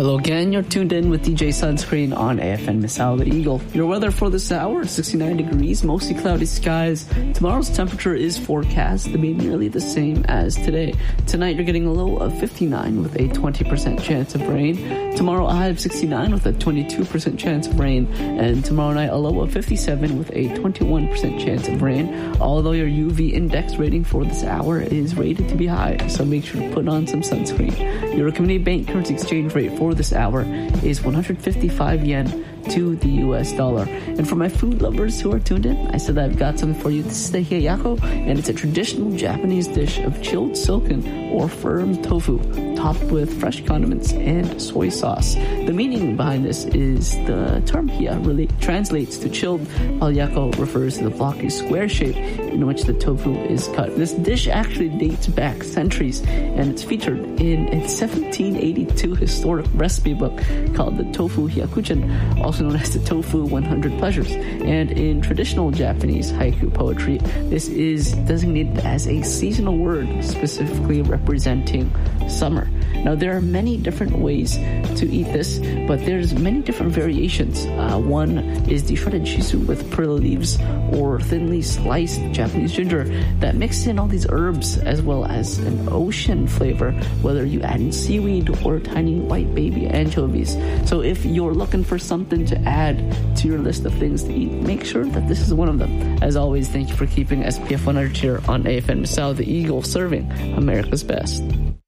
Hello again, you're tuned in with DJ Sunscreen on AFN Misao the Eagle. Your weather for this hour, 69 degrees, mostly cloudy skies. Tomorrow's temperature is forecast to be nearly the same as today. Tonight you're getting a low of 59 with a 20% chance of rain. Tomorrow a high of 69 with a 22% chance of rain. And tomorrow night a low of 57 with a 21% chance of rain. Although your UV index rating for this hour is rated to be high, so make sure to put on some sunscreen. Your community bank currency exchange rate for this hour is 155 yen to the US dollar. And for my food lovers who are tuned in, I said I've got something for you. This is the hiyayako, and it's a traditional Japanese dish of chilled silken or firm tofu, topped with fresh condiments and soy sauce. The meaning behind this is the term hiya really translates to chilled, while yako refers to the blocky square shape in which the tofu is cut. This dish actually dates back centuries, and it's featured in a 1782 historic recipe book called the Tofu Hyakuchen, also known as the Tofu 100 Pleasures. And in traditional Japanese haiku poetry, this is designated as a seasonal word, specifically representing summer. Now, there are many different ways to eat this, but there's many different variations. One is the shredded shiso with pearl leaves or thinly sliced Japanese ginger that mix in all these herbs as well as an ocean flavor, whether you add in seaweed or tiny white baby anchovies. So if you're looking for something to add to your list of things to eat, make sure that this is one of them. As always, thank you for keeping SPF 100 here on AFN Misao the Eagle, serving America's best.